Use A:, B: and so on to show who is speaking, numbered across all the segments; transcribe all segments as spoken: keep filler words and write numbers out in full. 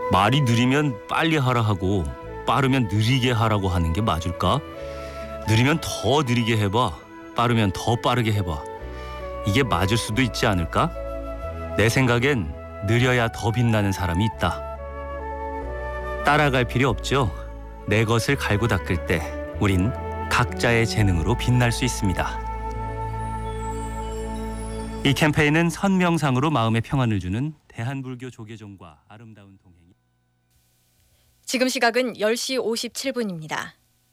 A: 말이 느리면 빨리 하라 하고 빠르면 느리게 하라고 하는 게 맞을까? 느리면 더 느리게 해봐. 빠르면 더 빠르게 해봐. 이게 맞을 수도 있지 않을까? 내 생각엔 느려야 더 빛나는 사람이 있다. 따라갈 필요 없죠. 내 것을 갈고 닦을 때 우린 각자의 재능으로 빛날 수 있습니다. 이 캠페인은 선명상으로 마음의 평안을 주는 대한불교 조계종과 아름다운 동행이.
B: 지금 시각은 열 시 오십칠 분입니다.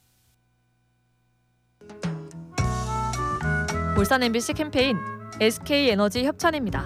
C: 울산 엠비씨 캠페인 에스케이에너지 협찬입니다.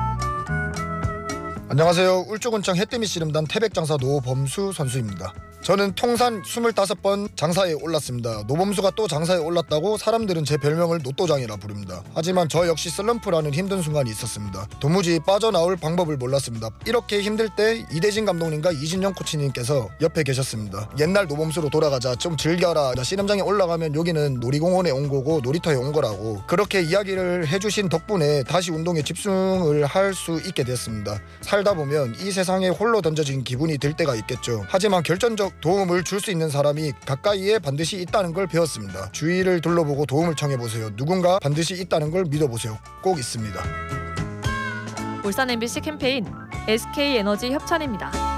D: 안녕하세요. 울주군청 해뜨미 씨름단 태백장사 노범수 선수입니다. 저는 통산 스물다섯 번 장사에 올랐습니다. 노범수가 또 장사에 올랐다고 사람들은 제 별명을 노또장이라 부릅니다. 하지만 저 역시 슬럼프라는 힘든 순간이 있었습니다. 도무지 빠져나올 방법을 몰랐습니다. 이렇게 힘들 때 이대진 감독님과 이진영 코치님께서 옆에 계셨습니다. 옛날 노범수로 돌아가자, 좀 즐겨라, 씨름장에 올라가면 여기는 놀이공원에 온 거고 놀이터에 온 거라고 그렇게 이야기를 해주신 덕분에 다시 운동에 집중을 할 수 있게 됐습니다. 살다 보면 이 세상에 홀로 던져진 기분이 들 때가 있겠죠. 하지만 결정적 도움을 줄 수 있는 사람이 가까이에 반드시 있다는 걸 배웠습니다. 주위를 둘러보고 도움을 청해보세요. 누군가 반드시 있다는 걸 믿어보세요. 꼭 있습니다.
C: 울산 엠비씨 캠페인 에스케이에너지 협찬입니다.